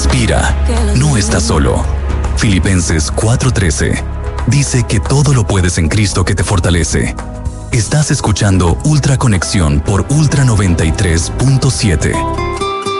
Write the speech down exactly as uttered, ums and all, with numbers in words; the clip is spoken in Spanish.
Respira, no estás solo. Filipenses cuatro trece dice que todo lo puedes en Cristo que te fortalece. Estás escuchando Ultra Conexión por Ultra noventa y tres punto siete.